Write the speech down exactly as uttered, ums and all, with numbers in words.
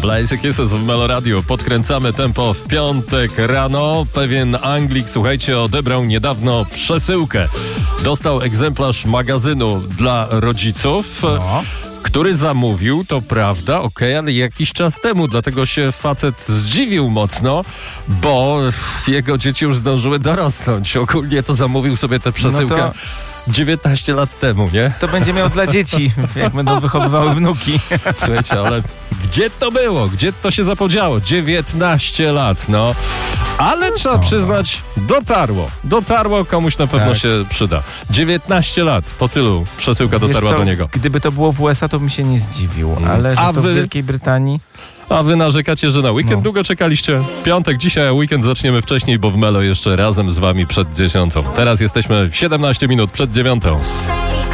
Blaze Kisses w Melo Radio. Podkręcamy tempo w piątek rano. Pewien Anglik, słuchajcie, odebrał niedawno przesyłkę. Dostał egzemplarz magazynu dla rodziców. No. Który zamówił, to prawda, okej, okay, ale jakiś czas temu, dlatego się facet zdziwił mocno, bo jego dzieci już zdążyły dorosnąć. Ogólnie to zamówił sobie tę przesyłkę No to... dziewiętnaście lat temu, nie? To będzie miał dla dzieci, jak będą wychowywały wnuki. Słuchajcie, ale gdzie to było? Gdzie to się zapodziało? dziewiętnaście lat, no. Ale no trzeba co, przyznać, dotarło. Dotarło, komuś na pewno tak. się przyda. dziewiętnaście lat po tylu przesyłka Wiesz dotarła co, do niego. Gdyby to było w U S A, to bym się nie zdziwił, ale że A to wy... w Wielkiej Brytanii... A wy narzekacie, że na weekend no. długo czekaliście? Piątek dzisiaj, a weekend zaczniemy wcześniej, bo w Melo jeszcze razem z wami przed dziesiątą. Teraz jesteśmy siedemnaście minut przed dziewiątą.